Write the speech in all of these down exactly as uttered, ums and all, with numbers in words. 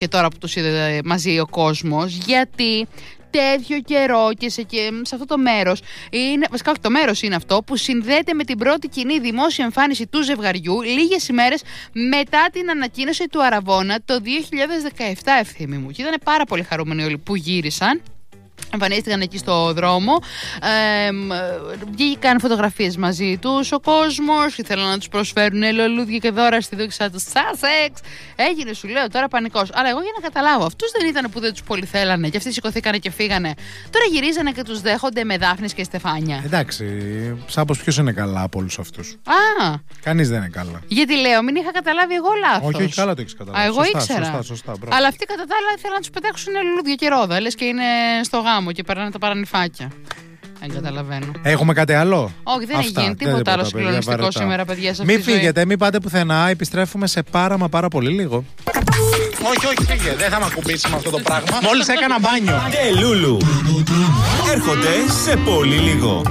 και τώρα που τους είδε μαζί ο κόσμος, γιατί τέτοιο καιρό και σε, και σε αυτό το μέρος, είναι, βασικά όχι το μέρος είναι αυτό, που συνδέεται με την πρώτη κοινή δημόσια εμφάνιση του ζευγαριού λίγες ημέρες μετά την ανακοίνωση του Αραβώνα το δύο χιλιάδες δεκαεπτά, ευθύμη μου. Και ήταν πάρα πολύ χαρούμενοι όλοι που γύρισαν. Εμφανίστηκαν εκεί στο δρόμο, ε, βγήκαν φωτογραφίες μαζί τους ο κόσμος, ήθελαν να τους προσφέρουν λουλούδια και δώρα στη δόξα του Σάσεξ. Έγινε, σου λέω, τώρα πανικός. Αλλά εγώ για να καταλάβω, αυτούς δεν ήταν που δεν τους πολύ θέλανε και αυτοί σηκωθήκανε και φύγανε. Τώρα γυρίζανε και τους δέχονται με δάφνης και στεφάνια. Εντάξει, σάπως ποιος είναι καλά από όλους αυτούς? Α! Κανείς δεν είναι καλά. Γιατί λέω, μην είχα καταλάβει εγώ λάθος. Όχι, όχι, καλά το έχεις καταλάβει. Α, εγώ σωστά, ήξερα. Σωστά, σωστά, αλλά αυτοί κατά τα άλλα ήθελαν να τους πετάξουν λουλούδια και ρόδα, λες και είναι στο γάμο και περνάνε τα παρανυφάκια. Δεν καταλαβαίνω. Έχουμε κάτι άλλο? Όχι, δεν Αυτά, έχει γίνει τίποτα, τίποτα άλλο συγκλονιστικό σήμερα, παιδιά. Σε μην φύγετε, μην πάτε πουθενά. Επιστρέφουμε σε πάρα μα πάρα πολύ λίγο. Όχι, όχι, φύγε. Δεν θα με ακουμπήσει με αυτό το πράγμα. Μόλις έκανα μπάνιο. Και Λούλου έρχονται σε πολύ λίγο.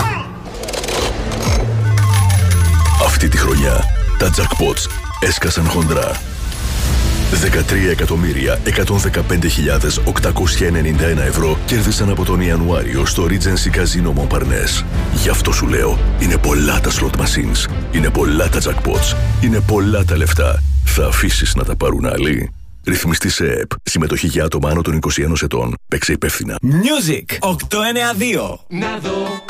Αυτή τη χρονιά τα jackpots έσκασαν χοντρά. δεκατρία εκατομμύρια εκατόν δεκαπέντε χιλιάδες οκτακόσια ενενήντα ένα ευρώ κέρδισαν από τον Ιανουάριο στο Regency Casino Montparnasse. Γι' αυτό σου λέω, είναι πολλά τα slot machines, είναι πολλά τα jackpots, είναι πολλά τα λεφτά. Θα αφήσεις να τα πάρουν άλλοι? Ρυθμιστή σε ΕΕΠ. Συμμετοχή για άτομα άνω των είκοσι ενός ετών. Παίξε υπεύθυνα. Music οκτακόσια ενενήντα δύο. Να δω.